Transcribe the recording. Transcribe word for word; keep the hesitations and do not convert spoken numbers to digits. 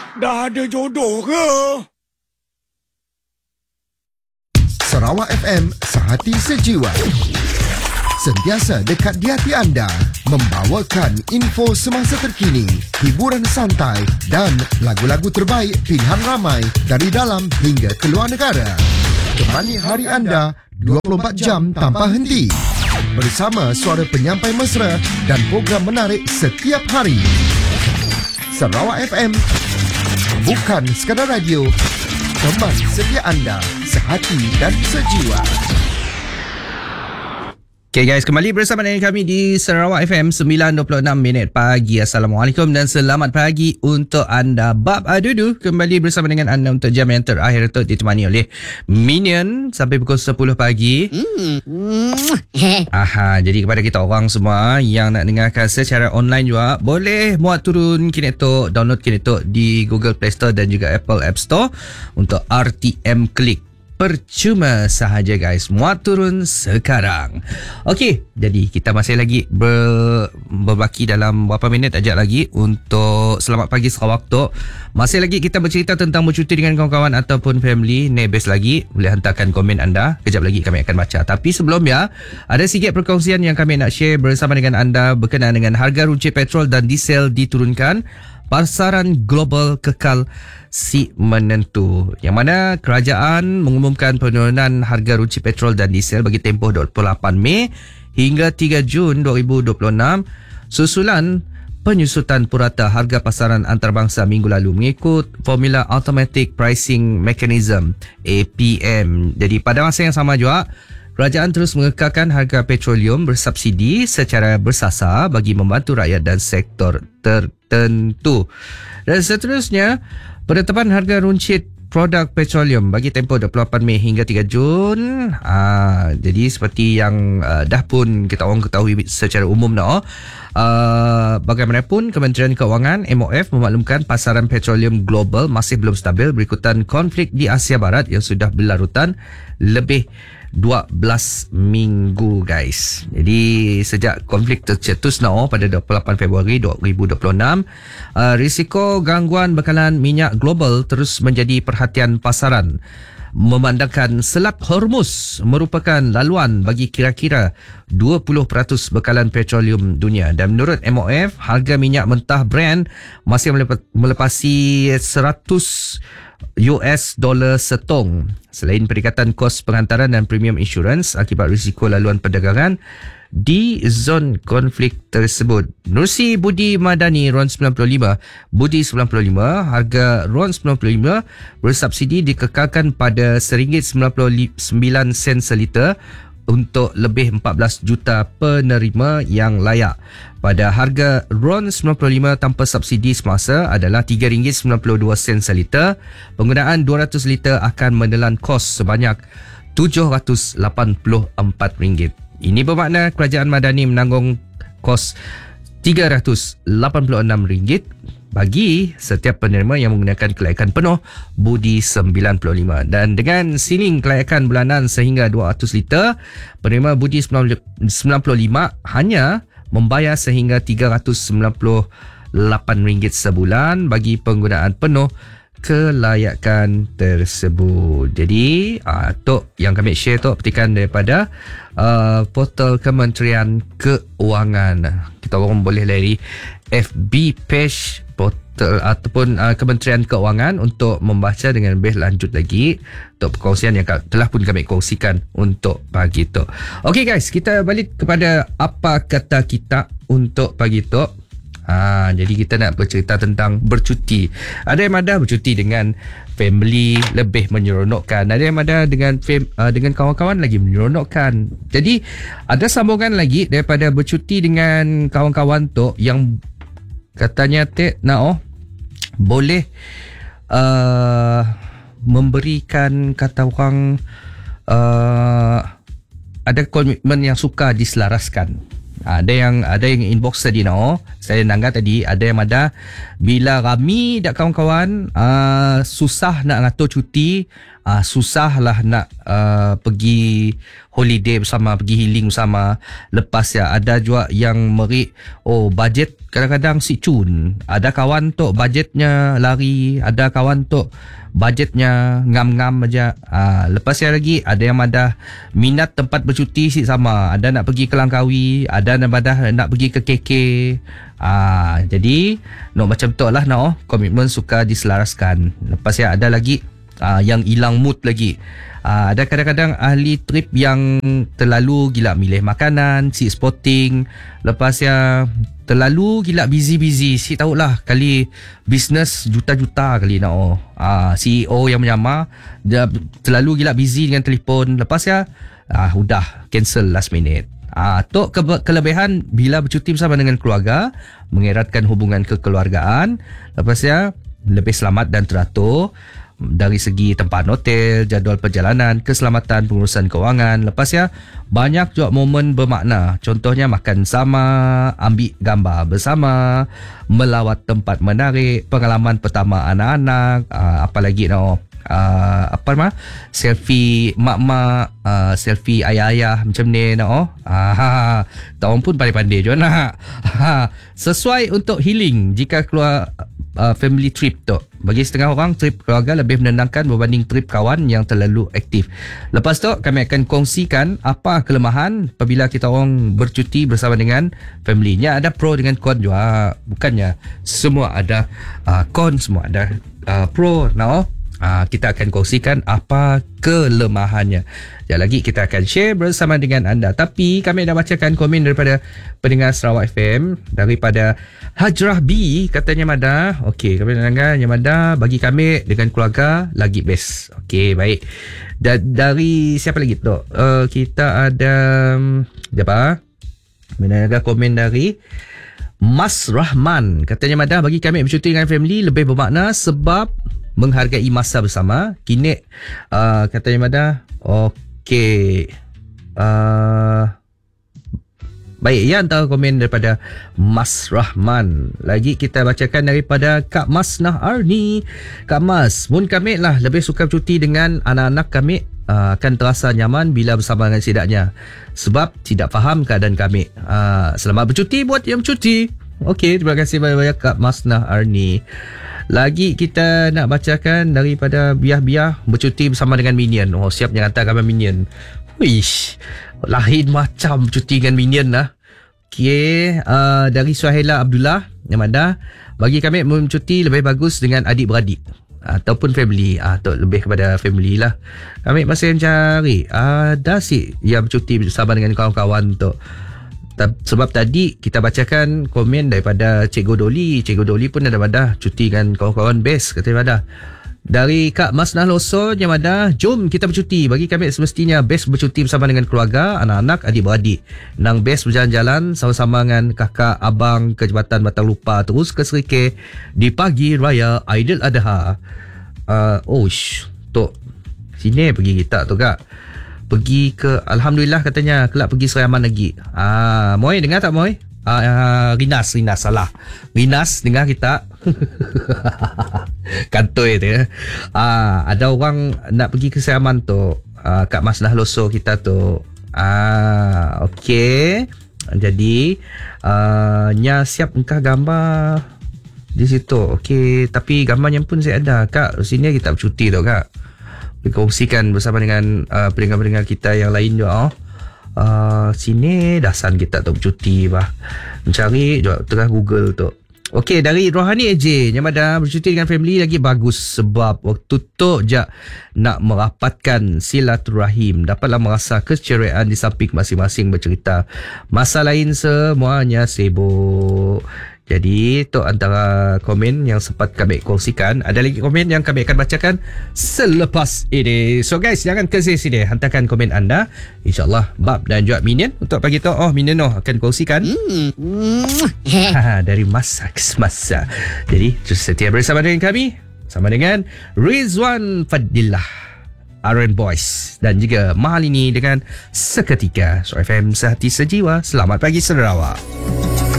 Dah ada jodoh ke? Sarawak F M, sehati sejiwa. Sentiasa dekat di hati anda, membawakan info semasa terkini, hiburan santai dan lagu-lagu terbaik pilihan ramai dari dalam hingga keluar negara. Temani hari anda dua puluh empat jam tanpa henti. Bersama suara penyampai mesra dan program menarik setiap hari. Sarawak F M, bukan sekadar radio, teman setia anda, sehati dan sejiwa. Okay guys, kembali bersama dengan kami di Sarawak F M sembilan dua puluh enam minit pagi. Assalamualaikum dan selamat pagi untuk anda. Bab Adudu kembali bersama dengan anda untuk jam yang terakhir untuk ditemani oleh Minion sampai pukul sepuluh pagi. Aha, jadi kepada kita orang semua yang nak dengarkan secara online juga, boleh muat turun Kinetok, download Kinetok di Google Play Store dan juga Apple App Store untuk R T M Klik. Percuma sahaja guys, muat turun sekarang. Okey, jadi kita masih lagi ber, berbaki dalam berapa minit ajak lagi untuk Selamat Pagi Sarawak tu. Masih lagi kita bercerita tentang bercuti dengan kawan-kawan ataupun family. Ni best lagi, boleh hantarkan komen anda. Kejap lagi kami akan baca. Tapi sebelumnya, ada sikit perkongsian yang kami nak share bersama dengan anda berkenaan dengan harga runcit petrol dan diesel diturunkan. Pasaran global kekal si menentu, yang mana kerajaan mengumumkan penurunan harga runcit petrol dan diesel bagi tempoh dua puluh lapan Mei hingga tiga Jun dua ribu dua puluh enam susulan penyusutan purata harga pasaran antarabangsa minggu lalu mengikut formula Automatic Pricing Mechanism A P M. Jadi pada masa yang sama juga, kerajaan terus mengekalkan harga petroleum bersubsidi secara bersasar bagi membantu rakyat dan sektor tertentu. Dan seterusnya, penetapan harga runcit produk petroleum bagi tempoh dua puluh lapan Mei hingga tiga Jun. Aa, jadi seperti yang uh, dah pun kita orang ketahui secara umum dah. Uh, bagaimanapun, Kementerian Keuangan M O F memaklumkan pasaran petroleum global masih belum stabil berikutan konflik di Asia Barat yang sudah berlarutan lebih dua belas minggu guys. Jadi sejak konflik tercetus now pada dua puluh lapan Februari dua ribu dua puluh enam, uh, risiko gangguan bekalan minyak global terus menjadi perhatian pasaran, memandangkan Selat Hormuz merupakan laluan bagi kira-kira dua puluh peratus bekalan petroleum dunia. Dan menurut M O F, harga minyak mentah Brent masih melepasi seratus U S dolar setong. Selain peningkatan kos penghantaran dan premium insurans akibat risiko laluan perdagangan di zon konflik tersebut. Nursi Budi Madani, RON sembilan puluh lima, Budi sembilan puluh lima, harga RON sembilan puluh lima bersubsidi dikekalkan pada satu ringgit sembilan puluh sembilan sen seliter untuk lebih empat belas juta penerima yang layak. Pada harga RON sembilan puluh lima tanpa subsidi semasa adalah tiga ringgit sembilan puluh dua sen seliter. Penggunaan dua ratus liter akan menelan kos sebanyak tujuh ratus lapan puluh empat ringgit. Ini bermakna kerajaan Madani menanggung kos tiga ratus lapan puluh enam ringgit bagi setiap penerima yang menggunakan kelayakan penuh Budi sembilan puluh lima. Dan dengan siling kelayakan bulanan sehingga dua ratus liter, penerima Budi sembilan puluh lima hanya membayar sehingga tiga ratus sembilan puluh lapan ringgit sebulan bagi penggunaan penuh kelayakan tersebut. Jadi uh, Tok yang kami share Tok petikan daripada uh, portal Kementerian Keuangan. Kita orang boleh layari F B page portal ataupun uh, Kementerian Keuangan untuk membaca dengan lebih lanjut lagi untuk perkongsian yang telah pun kami kongsikan untuk pagi tu. Okey guys, kita balik kepada apa kata kita untuk pagi tu. Ha, jadi kita nak bercerita tentang bercuti. Ada yang ada bercuti dengan family lebih menyeronokkan. Ada yang ada dengan fam, uh, dengan kawan-kawan lagi menyeronokkan. Jadi ada sambungan lagi daripada bercuti dengan kawan-kawan tu yang katanya Tek nak oh, boleh uh, memberikan kata orang uh, ada komitmen yang suka diselaraskan. Ada yang ada yang inbox tadi no. Saya nangga tadi ada yang ada bila rami dak kawan-kawan uh, susah nak ngatur cuti, uh, susah lah nak uh, pergi holiday bersama, pergi healing bersama. Lepas ya ada juga yang merik, oh bajet kadang-kadang si cun. Ada kawan tu bajetnya lari, ada kawan tu bajetnya ngam-ngam aja. Uh, lepas ya lagi ada yang ada minat tempat bercuti si sama. Ada nak pergi ke Langkawi, ada yang ada nak pergi ke K K. Uh, jadi no macam tu lah no, komitmen suka diselaraskan. Lepas ya ada lagi uh, yang hilang mood lagi. Uh, ada kadang-kadang ahli trip yang terlalu gila milih makanan, si sporting. Lepas ya terlalu gila busy-busy. Si tahulah kali bisnes juta-juta kali nak oh. Uh, C E O yang menyamar dia terlalu gila busy dengan telefon. Lepas ya uh, udah cancel last minute. Ah, tu ke- kelebihan bila bercuti bersama dengan keluarga, mengeratkan hubungan kekeluargaan. Lepas ya lebih selamat dan teratur dari segi tempat hotel, jadual perjalanan, keselamatan, pengurusan kewangan. Lepas ya banyak juga momen bermakna. Contohnya makan sama, ambil gambar bersama, melawat tempat menarik, pengalaman pertama anak-anak, uh, apa lagi no, uh, apa nama, selfie mak-mak, uh, selfie ayah-ayah macam ni no. Ah, tahu pun pandai-pandai juga nak. Sesuai untuk healing jika keluar uh, family trip tu. Bagi setengah orang, trip keluarga lebih menenangkan berbanding trip kawan yang terlalu aktif. Lepas tu, kami akan kongsikan apa kelemahan apabila kita orang bercuti bersama dengan family-nya. Ada pro dengan con juga. Bukannya semua ada uh, con, semua ada uh, pro. No? Uh, kita akan kongsikan apa kelemahannya. Sekejap lagi kita akan share bersama dengan anda. Tapi kami dah bacakan komen daripada pendengar Sarawak F M. Daripada Hajrah B, katanya Mada, okey, kami dengar yang Mada bagi kami dengan keluarga lagi best. Okey, baik. Da- dari siapa lagi tu? Uh, kita ada siapa? Mendengar komen dari Mas Rahman. Katanya Mada bagi kami bercuti dengan family lebih bermakna sebab menghargai masa bersama. Kini uh, katanya Mada, okey. Uh, baik, ya antara komen daripada Mas Rahman. Lagi kita bacakan daripada Kak Mas Nah Arni. Kak Mas, mun kami lah lebih suka bercuti dengan anak-anak kami. Uh, akan terasa nyaman bila bersama dengan sidaknya sebab tidak faham keadaan kami. Uh, selamat bercuti buat yang bercuti. Okey, terima kasih banyak-banyak Kak Mas Nah Arni. Lagi kita nak bacakan daripada Biah-Biah bercuti bersama dengan Minion. Oh, siap yang hantar gambar Minion. Wish, lain macam bercuti dengan Minion lah. Okey, uh, dari Suhaila Abdullah yang ada, bagi kami bercuti lebih bagus dengan adik-beradik ataupun family. Ah, tu lebih kepada family lah. Kami masih mencari ada si yang bercuti bersama dengan kawan-kawan tu. Sebab tadi kita bacakan komen daripada Cikgu Doli. Cikgu Doli pun ada pada cuti dengan kawan-kawan best, katanya ada. Dari Kak Mas Nah Loso yang ada, jom kita bercuti. Bagi kami semestinya best bercuti bersama dengan keluarga, anak-anak, adik-beradik. Nang best berjalan-jalan sama-sama dengan kakak, abang ke Jabatan Batang Lupa, terus ke Serikeh di pagi raya Aidil Adha. Uh, oh, shh, tu sini pergi kita tu Kak. Pergi ke, Alhamdulillah katanya kelak pergi Seriaman lagi. Ah, Moy dengar tak Moy? Ah, uh, Rinas, Rinas salah. Rinas dengar kita. Kantoi tu ya. Ah, ada orang nak pergi ke Seriaman tu. Ah, Kak Mas Nah Loso kita tu. Ah, okey. Jadi, uh, nya siap engkau gambar di situ. Okey, tapi gambarnya pun saya ada. Kak, sini kita bercuti tu Kak. Dikongsikan bersama dengan uh, pendengar-pendengar kita yang lain juga. Oh. Uh, sini dasan kita tu bercuti bah. Mencari juga tengah Google tu. Okey, dari Rohani A J yang ada bercuti dengan family lagi bagus sebab waktu tu je nak merapatkan silaturahim, dapatlah merasa keceriaan di samping masing-masing bercerita. Masa lain semuanya sibuk. Jadi itu antara komen yang sempat kami kongsikan. Ada lagi komen yang kami akan bacakan selepas ini. So guys, jangan ke sini, hantarkan komen anda. InsyaAllah Bab dan juga Minion untuk pagi tu. Oh, Minion oh, akan kongsikan ha, dari masa ke masa. Jadi terus setia bersama dengan kami, sama dengan Rizwan Fadillah, R N Boys dan juga mahal ini dengan Seketika. So F M Sehati Sejiwa. Selamat pagi Sarawak.